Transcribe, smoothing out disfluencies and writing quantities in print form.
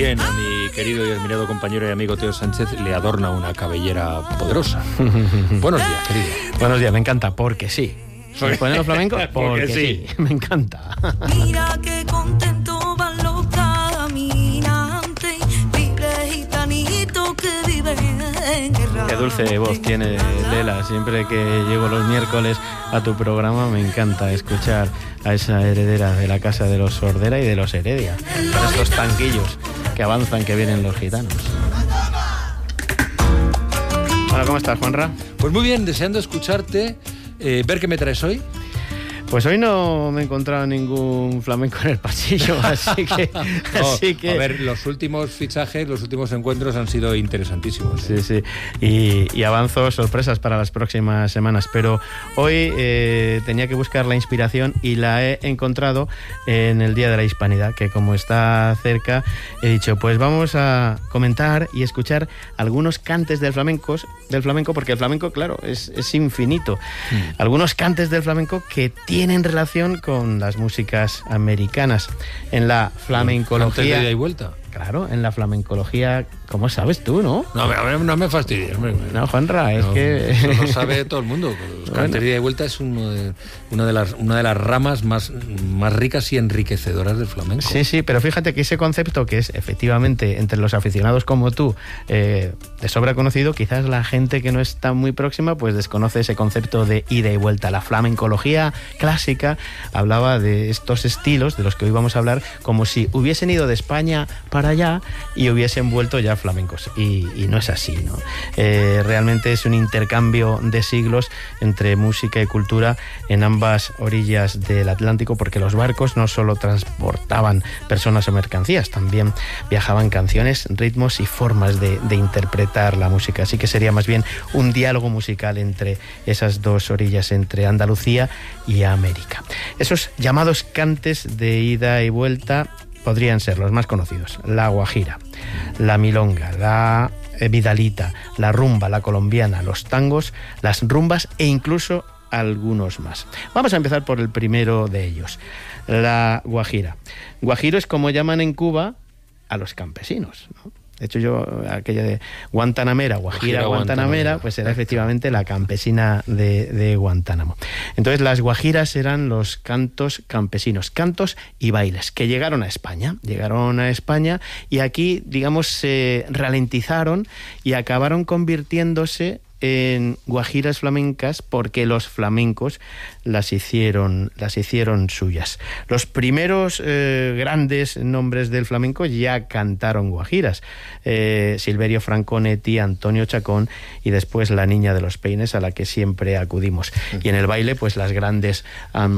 bien a mi querido y admirado compañero y amigo Teo Sánchez le adorna una cabellera poderosa. Buenos días, querido. Buenos días, me encanta, porque sí. ¿Soy los flamencos? Porque sí. Me encanta. Mira qué contento van los caminantes, libres gitanitos que viven en guerra. Qué dulce voz tiene Lela. Siempre que llego los miércoles a tu programa me encanta escuchar a esa heredera de la casa de los Sordera y de los Heredia, con estos tanquillos que avanzan, que vienen los gitanos. Hola, ¿cómo estás, Juanra? Pues muy bien, deseando escucharte, ver qué me traes hoy. Pues hoy no me he encontrado ningún flamenco en el pasillo, así que... A ver, los últimos fichajes, los últimos encuentros han sido interesantísimos. Sí. Y avanzo sorpresas para las próximas semanas, pero hoy tenía que buscar la inspiración y la he encontrado en el Día de la Hispanidad, que como está cerca, he dicho, pues vamos a comentar y escuchar algunos cantes del flamenco, porque el flamenco, claro, es infinito. Algunos cantes del flamenco que tienen relación con las músicas americanas. En la flamencología... Antes de ida y vuelta. Claro, en la flamencología, ¿cómo sabes tú, no? No me fastidies, hombre. No, Juanra, es que... Eso lo sabe todo el mundo. Los cantes de ida y vuelta es una de las ramas más ricas y enriquecedoras del flamenco. Sí, pero fíjate que ese concepto, que es efectivamente entre los aficionados como tú de sobra conocido, quizás la gente que no está muy próxima pues desconoce ese concepto de ida y vuelta. La flamencología clásica hablaba de estos estilos de los que hoy vamos a hablar como si hubiesen ido de España para allá y hubiesen vuelto ya flamencos, y no es así, ¿no? Realmente es un intercambio de siglos entre música y cultura en ambas orillas del Atlántico, porque los barcos no solo transportaban personas o mercancías, también viajaban canciones, ritmos y formas de interpretar la música, así que sería más bien un diálogo musical entre esas dos orillas, entre Andalucía y América. Esos llamados cantes de ida y vuelta podrían ser los más conocidos: la guajira, la milonga, la vidalita, la rumba, la colombiana, los tangos, las rumbas e incluso algunos más. Vamos a empezar por el primero de ellos, la guajira. Guajiro es como llaman en Cuba a los campesinos, ¿no? De hecho, yo, aquella de Guantanamera, Guajira Guantanamera, pues era efectivamente la campesina de Guantánamo. Entonces, las guajiras eran los cantos campesinos, cantos y bailes, que llegaron a España y aquí, digamos, se ralentizaron y acabaron convirtiéndose en guajiras flamencas porque los flamencos las hicieron suyas. Los primeros grandes nombres del flamenco ya cantaron guajiras: Silverio Franconetti, Antonio Chacón y después la Niña de los Peines, a la que siempre acudimos. Y en el baile, pues las grandes